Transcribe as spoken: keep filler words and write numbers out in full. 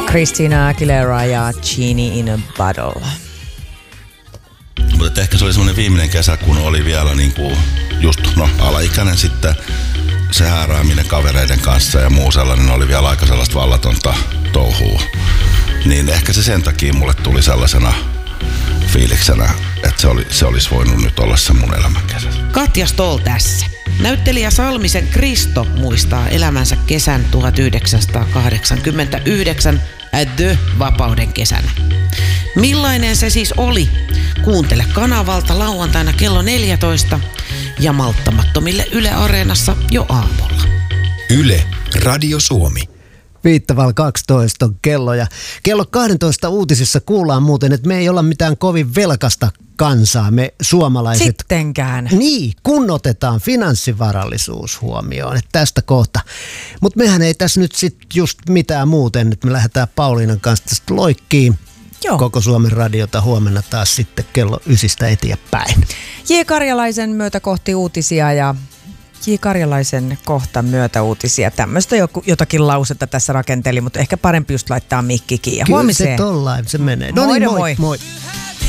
Christina Aguilera ja Genie in a Bottle. Mutta ehkä se oli semmoinen viimeinen kesä, kun oli vielä niin kuin just no, alaikäinen sitten. Se häärääminen kavereiden kanssa ja muu sellainen oli vielä aika sellaista vallatonta touhua. Niin ehkä se sen takia mulle tuli sellaisena fiiliksenä, että se, oli, se olisi voinut nyt olla se mun elämän kesä. Katja Stoll tässä. Näyttelijä Salmisen Kristo muistaa elämänsä kesän tuhatyhdeksänsataakahdeksankymmentäyhdeksän The-vapauden kesänä. Millainen se siis oli? Kuuntele kanavalta lauantaina kello neljätoista ja malttamattomille Yle Areenassa jo aamulla. Yle, Radio Suomi. Viittaval kaksitoista on kello ja kello kaksitoista uutisissa kuullaan muuten, että me ei olla mitään kovin velkasta kansaa, me suomalaiset. Sittenkään. Niin, kun otetaan finanssivarallisuus huomioon, että tästä kohta. Mutta mehän ei tässä nyt sit just mitään muuten, että me lähdetään Pauliinan kanssa tästä loikkiin. Joo. Koko Suomen radiota huomenna taas sitten kello ysistä eteenpäin. J. Karjalaisen myötä kohti uutisia ja J. Karjalaisen kohta myötä uutisia. Tämmöistä jotakin lausetta tässä rakenteli, mutta ehkä parempi just laittaa mikki kiinni. Kyllä Huomiseen. se tollain se menee. No Moi, niin, moi, moi. moi.